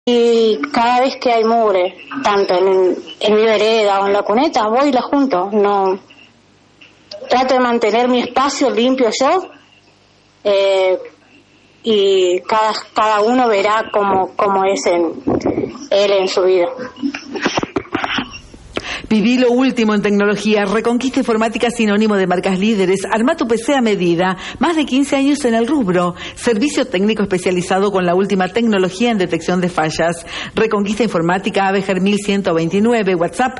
Y cada vez que hay mugre, tanto en mi vereda o en la cuneta, voy y la junto. No trato de mantener mi espacio limpio yo, y cada uno verá cómo es él en su vida. Viví lo último en tecnología. Reconquista Informática, sinónimo de marcas líderes. Arma tu PC a medida. Más de 15 años en el rubro. Servicio técnico especializado con la última tecnología en detección de fallas. Reconquista Informática, Abeger 1129. WhatsApp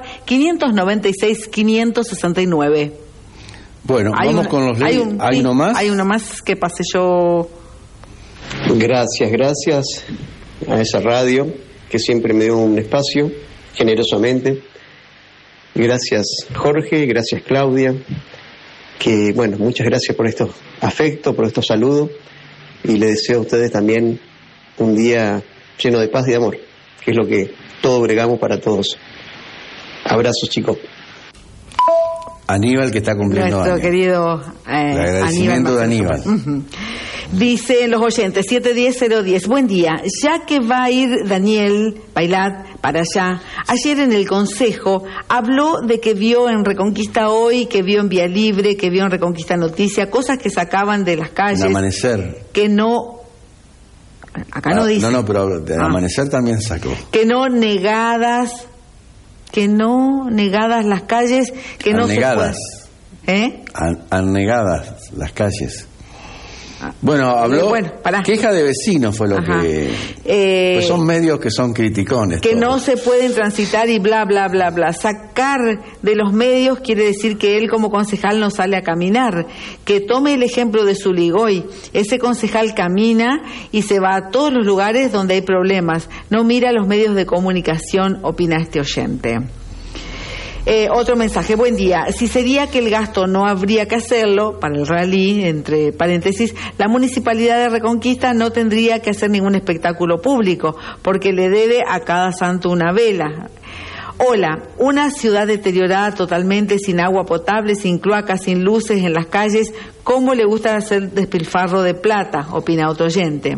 596-569. Bueno, vamos con los leyes. ¿Hay uno más? Hay uno más que pase yo. Gracias a esa radio que siempre me dio un espacio generosamente. Gracias Jorge, gracias Claudia, que bueno, muchas gracias por estos afectos, por estos saludos, y les deseo a ustedes también un día lleno de paz y de amor, que es lo que todos bregamos para todos. Abrazos, chicos. Aníbal, que está cumpliendo nuestro años. Querido el agradecimiento de Aníbal. Dice los oyentes 710-010. Buen día. Ya que va a ir Daniel Bailat para allá, ayer en el consejo habló de que vio en Reconquista Hoy, que vio en Vía Libre, que vio en Reconquista Noticia, cosas que sacaban de las calles. En Amanecer. Que no... Acá no dice. No, pero de Amanecer también sacó. Que no negadas las calles, que no anegadas. Se puede. Anegadas las calles. Bueno, habló, queja de vecinos fue lo que... pues son medios que son criticones. Que todos. no se pueden transitar y bla, bla, bla, bla. Sacar de los medios quiere decir que él como concejal no sale a caminar. Que tome el ejemplo de Zuligoy. Ese concejal camina y se va a todos los lugares donde hay problemas. No mira los medios de comunicación, opina este oyente. Otro mensaje, buen día. Si sería que el gasto no habría que hacerlo para el rally, entre paréntesis, la Municipalidad de Reconquista no tendría que hacer ningún espectáculo público, porque le debe a cada santo una vela. Hola, una ciudad deteriorada totalmente, sin agua potable, sin cloacas, sin luces en las calles, ¿cómo le gusta hacer despilfarro de plata? Opina otro oyente.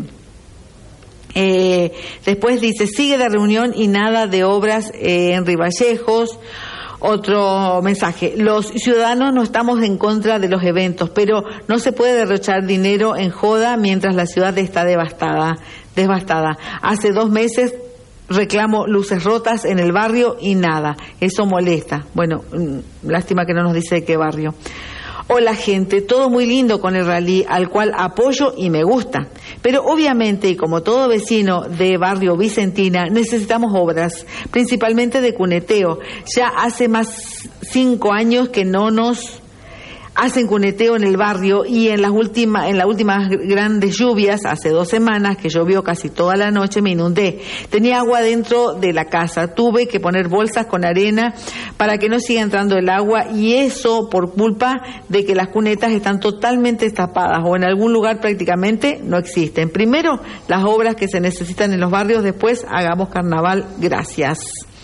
Después dice, sigue la reunión y nada de obras en Rivallejos. Otro mensaje, los ciudadanos no estamos en contra de los eventos, pero no se puede derrochar dinero en joda mientras la ciudad está devastada. Hace 2 meses reclamo luces rotas en el barrio y nada, eso molesta. Bueno, lástima que no nos dice de qué barrio. Hola gente, todo muy lindo con el rally, al cual apoyo y me gusta. Pero obviamente, y como todo vecino de barrio Vicentina, necesitamos obras, principalmente de cuneteo. Ya hace más 5 años que no nos hacen cuneteo en el barrio, y en las últimas grandes lluvias, hace 2 semanas que llovió casi toda la noche, me inundé. Tenía agua dentro de la casa, tuve que poner bolsas con arena para que no siga entrando el agua, y eso por culpa de que las cunetas están totalmente tapadas o en algún lugar prácticamente no existen. Primero las obras que se necesitan en los barrios, después hagamos carnaval. Gracias.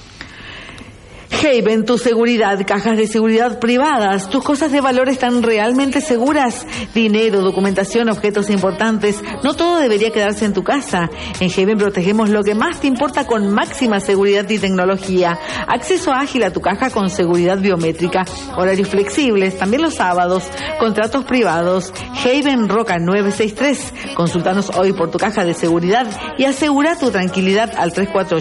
Haven, tu seguridad, cajas de seguridad privadas. ¿Tus cosas de valor están realmente seguras? Dinero, documentación, objetos importantes. No todo debería quedarse en tu casa. En Haven protegemos lo que más te importa con máxima seguridad y tecnología. Acceso ágil a tu caja con seguridad biométrica. Horarios flexibles, también los sábados. Contratos privados. Haven Roca 963. Consúltanos hoy por tu caja de seguridad y asegura tu tranquilidad al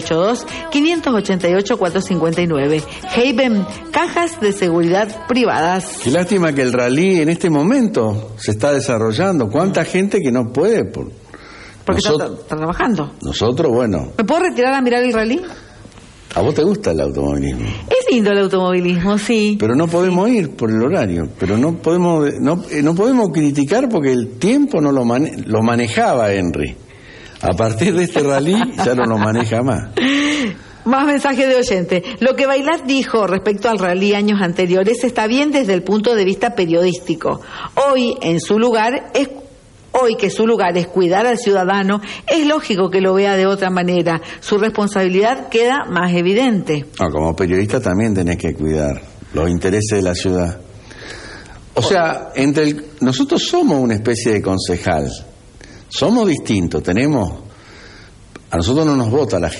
3482-588-459. Haven, cajas de seguridad privadas. Qué lástima que el rally en este momento se está desarrollando. ¿Cuánta gente que no puede? Porque está trabajando. Nosotros, bueno. ¿Me puedo retirar a mirar el rally? ¿A vos te gusta el automovilismo? Es lindo el automovilismo, sí. Pero no podemos ir por el horario. Pero no podemos criticar porque el tiempo no lo manejaba Henry. A partir de este rally ya no lo maneja más. Más mensaje de oyente. Lo que Bailat dijo respecto al rally años anteriores está bien desde el punto de vista periodístico. Hoy que su lugar es cuidar al ciudadano, es lógico que lo vea de otra manera. Su responsabilidad queda más evidente. Como periodista también tenés que cuidar los intereses de la ciudad. O sea, nosotros somos una especie de concejal. Somos distintos, tenemos A nosotros no nos vota la